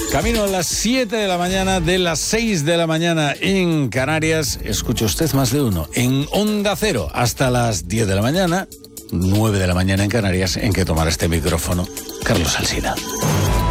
Camino a las 7 de la mañana, de las 6 de la mañana en Canarias. Escuche usted más de uno. En Onda Cero hasta las 10 de la mañana, 9 de la mañana en Canarias, en que tomará este micrófono Carlos Alsina.